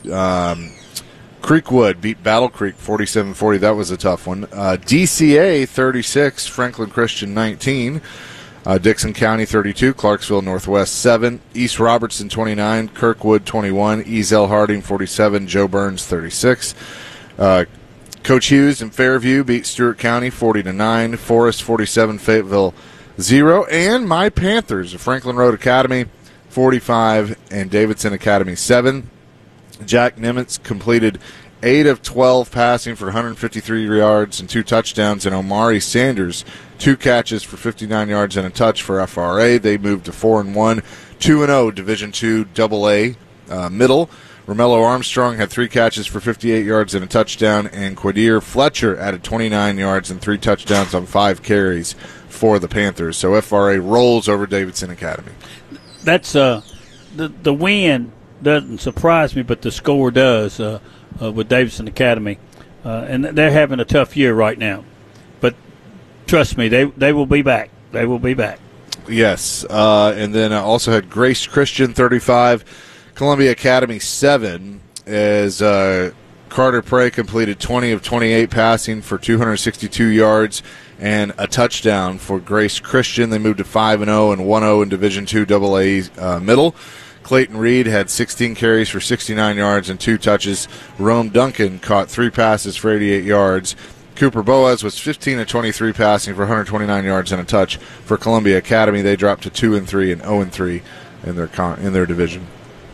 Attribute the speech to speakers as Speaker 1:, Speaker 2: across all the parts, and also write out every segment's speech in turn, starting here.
Speaker 1: Creekwood beat Battle Creek 47-40. That was a tough one. DCA 36, Franklin Christian 19. Dixon County 32, Clarksville Northwest 7. East Robertson 29, Kirkwood 21. Ezell Harding 47, Joe Burns 36. Coach Hughes in Fairview beat Stewart County 40-9. Forest 47, Fayetteville 0. And my Panthers of Franklin Road Academy 45 and Davidson Academy 7. Jack Nimitz completed 8 of 12 passing for 153 yards and 2 touchdowns, and Omari Sanders 2 catches for 59 yards and a touch for FRA. They moved to 4-1, 2-0 Division II AA middle. Romello Armstrong had 3 catches for 58 yards and a touchdown, and Quadir Fletcher added 29 yards and 3 touchdowns on 5 carries for the Panthers. So FRA rolls over Davidson Academy.
Speaker 2: That's the win doesn't surprise me, but the score does with Davidson Academy. And they're having a tough year right now. But trust me, they will be back. They will be back.
Speaker 1: Yes. And then I also had Grace Christian 35, Columbia Academy 7, as Carter Prey completed 20 of 28 passing for 262 yards and a touchdown for Grace Christian. They moved to 5-0 and 1-0 in Division II AA middle. Clayton Reed had 16 carries for 69 yards and 2 touches. Rome Duncan caught 3 passes for 88 yards. Cooper Boaz was 15 of 23 passing for 129 yards and a touch for Columbia Academy. They dropped to 2-3 and 0-3 in their division.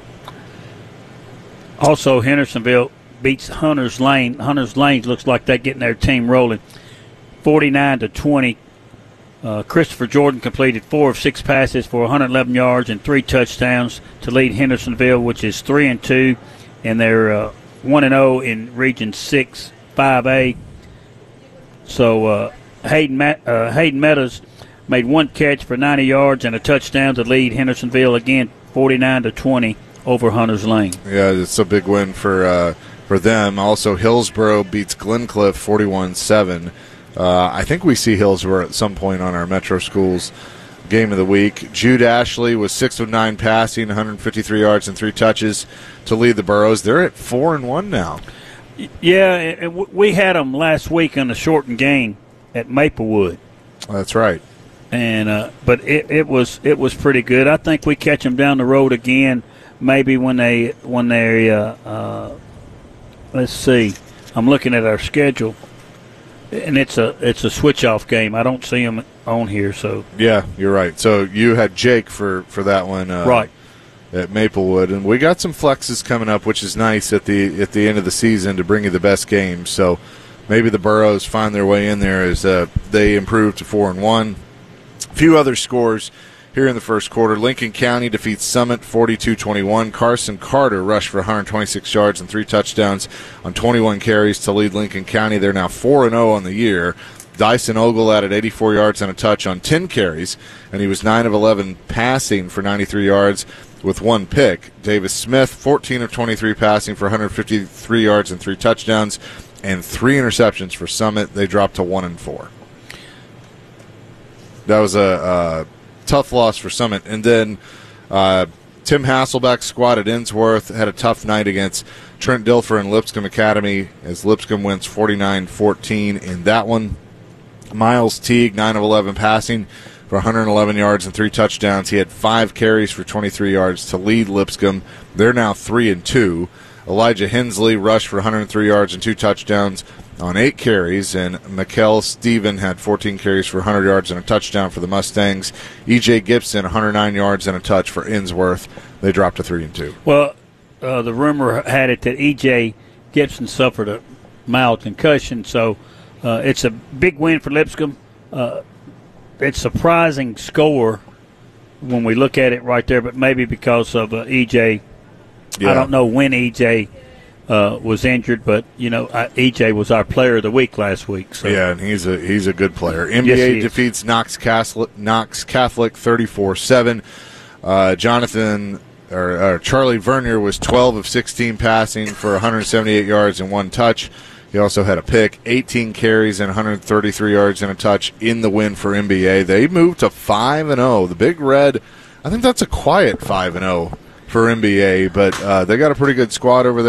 Speaker 2: Also, Hendersonville beats Hunters Lane. Hunters Lane looks like they're getting their team rolling, 49-20. Christopher Jordan completed 4 of 6 passes for 111 yards and 3 touchdowns to lead Hendersonville, which is 3-2, and they're 1-0 in Region 6 5A. So Hayden Meadows made 1 catch for 90 yards and a touchdown to lead Hendersonville again, 49-20 over Hunters Lane.
Speaker 1: Yeah, it's a big win for them. Also, Hillsboro beats Glencliff 41-7. I think we see Hillsboro at some point on our Metro Schools game of the week. Jude Ashley was 6 of 9 passing, 153 yards and 3 touches to lead the Burros. They're at 4-1 now.
Speaker 2: Yeah, we had them last week on the shortened game at Maplewood.
Speaker 1: That's right.
Speaker 2: And but it was pretty good. I think we catch them down the road again. Maybe when they let's see. I'm looking at our schedule. And it's a switch-off game. I don't see them on here. So
Speaker 1: yeah, you're right. So you had Jake for that one,
Speaker 2: right,
Speaker 1: at Maplewood, and we got some flexes coming up, which is nice at the end of the season to bring you the best games. So maybe the Burros find their way in there as they improve to 4-1. A few other scores here in the first quarter. Lincoln County defeats Summit 42-21. Carson Carter rushed for 126 yards and 3 touchdowns on 21 carries to lead Lincoln County. They're now 4-0 on the year. Dyson Ogle added 84 yards and a touch on 10 carries, and he was 9 of 11 passing for 93 yards with 1 pick. Davis Smith, 14 of 23 passing for 153 yards and 3 touchdowns and 3 interceptions for Summit. They dropped to 1-4. That was a tough loss for Summit. And then Tim Hasselbeck's squad at Innsworth had a tough night against Trent Dilfer and Lipscomb Academy as Lipscomb wins 49-14 in that one. Miles Teague, 9 of 11 passing for 111 yards and 3 touchdowns. He had 5 carries for 23 yards to lead Lipscomb. They're now 3-2. Elijah Hensley rushed for 103 yards and 2 touchdowns on 8 carries, and Mikkel Steven had 14 carries for 100 yards and a touchdown for the Mustangs. E.J. Gibson, 109 yards and a touch for Innsworth. They dropped to 3-2.
Speaker 2: Well, the rumor had it that E.J. Gibson suffered a mild concussion, so it's a big win for Lipscomb. It's a surprising score when we look at it right there, but maybe because of E.J. Yeah. I don't know when E.J. was injured, but E.J. was our player of the week last week. So.
Speaker 1: Yeah, and he's a good player. NBA defeats Knox Catholic 34-7. Charlie Vernier was 12 of 16 passing for 178 yards and 1 touch. He also had a pick, 18 carries and 133 yards and a touch in the win for NBA. They moved to 5-0. The Big Red, I think that's a quiet 5-0 for NBA, but they got a pretty good squad over there.